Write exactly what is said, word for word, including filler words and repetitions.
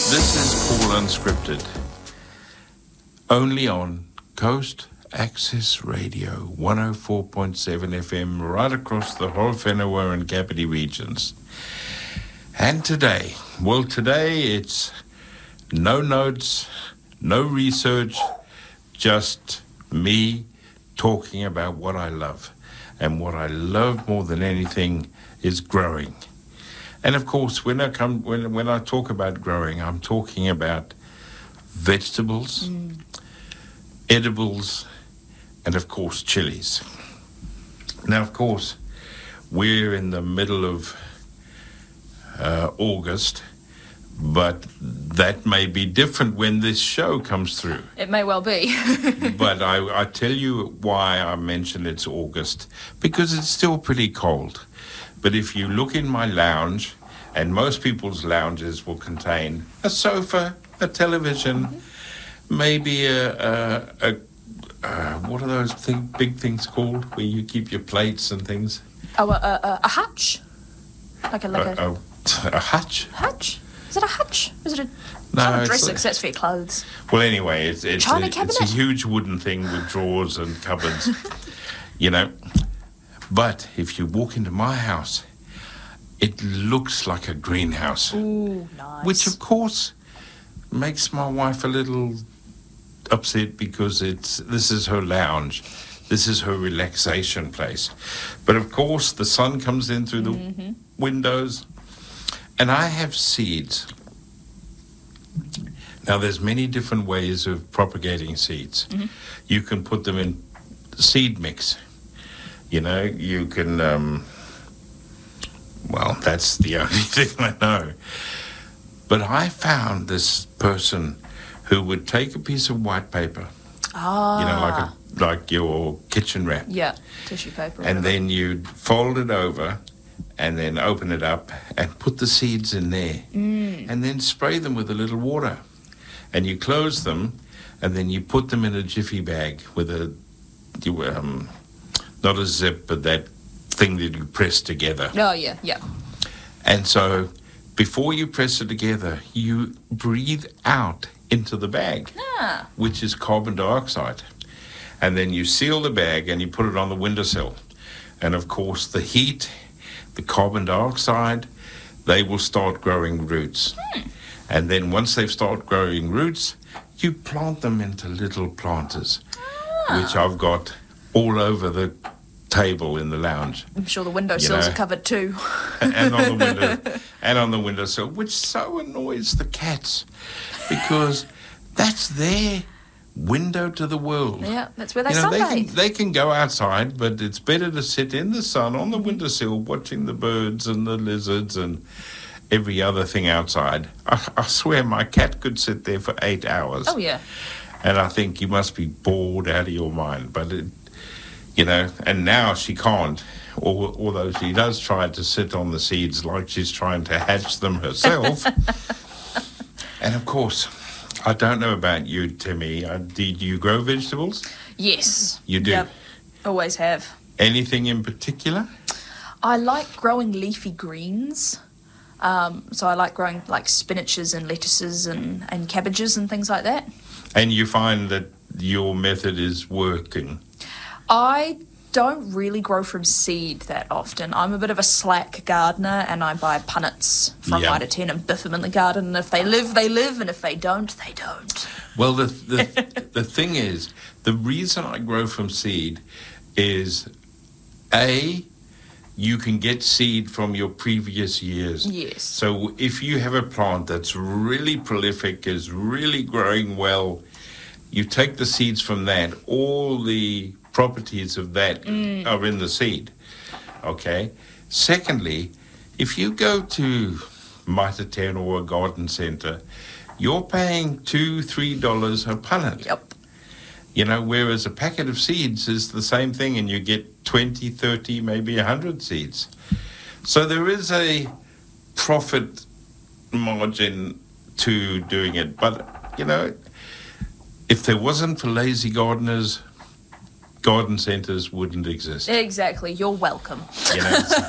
This is Paul Unscripted, only on Coast Access Radio, one oh four point seven F M, right across the Horowhenua and Kapiti regions. And today, well, today it's no notes, no research, just me talking about what I love. And what I love more than anything is growing. And of course, when I come, when when I talk about growing, I'm talking about vegetables, mm. edibles, and of course, chilies. Now, of course, we're in the middle of uh, August, but that may be different when this show comes through. It may well be. But I, I tell you why I mention it's August, because it's still pretty cold. But if you look in my lounge, and most people's lounges will contain a sofa, a television, mm-hmm. maybe a, a, a, a, what are those thing, big things called, where you keep your plates and things? Oh, a, a, a hutch? Like a, like a... A, a, a hutch? Hutch? Is it a hutch? Is it a... No, it's not a dresser, because that's for your clothes. Well, anyway, it's, it's, China a, cabinet? it's a huge wooden thing with drawers and cupboards, you know. But if you walk into my house, it looks like a greenhouse. Ooh, nice. Which, of course, makes my wife a little upset because it's this is her lounge. This is her relaxation place. But, of course, the sun comes in through the mm-hmm. windows, and I have seeds. Now, there's many different ways of propagating seeds. Mm-hmm. You can put them in seed mix. You know, you can, um, well, that's the only thing I know. But I found this person who would take a piece of white paper, ah. you know, like a, like your kitchen wrap. Yeah, tissue paper. And then you'd fold it over and then open it up and put the seeds in there. Mm. And then spray them with a little water. And you close them and then you put them in a jiffy bag with a... You, um, not a zip, but that thing that you press together. Oh, yeah, yeah. And so before you press it together, you breathe out into the bag, ah. which is carbon dioxide. And then you seal the bag and you put it on the windowsill. And, of course, the heat, the carbon dioxide, they will start growing roots. Hmm. And then once they've started growing roots, you plant them into little planters, ah. which I've got all over the table in the lounge. I'm sure the windowsills know, are covered too. and on the window, and on the windowsill, which so annoys the cats, because that's their window to the world. Yeah, that's where they you know, sunbathe. They can, they can go outside, but it's better to sit in the sun on the windowsill watching the birds and the lizards and every other thing outside. I, I swear my cat could sit there for eight hours. Oh, yeah. And I think you must be bored out of your mind. But, it, you know, and now she can't, although she does try to sit on the seeds like she's trying to hatch them herself. And, of course, I don't know about you, Timmy. Uh, did you grow vegetables? Yes. You do? Yep. Always have. Anything in particular? I like growing leafy greens. Um, so I like growing, like, spinaches and lettuces and, and cabbages and things like that. And you find that your method is working? I don't really grow from seed that often. I'm a bit of a slack gardener, and I buy punnets from Yep. Mitre ten and biff them in the garden. And if they live, they live, and if they don't, they don't. Well, the the, the thing is, the reason I grow from seed is, A, you can get seed from your previous years. Yes. So if you have a plant that's really prolific, is really growing well, you take the seeds from that. All the properties of that mm. are in the seed. Okay? Secondly, if you go to Mitre ten or a garden centre, you're paying two, three dollars a punnet. Yep. You know, whereas a packet of seeds is the same thing and you get twenty, thirty, maybe one hundred seeds. So there is a profit margin to doing it. But, you know, if there wasn't for lazy gardeners, garden centres wouldn't exist. Exactly. You're welcome. You know,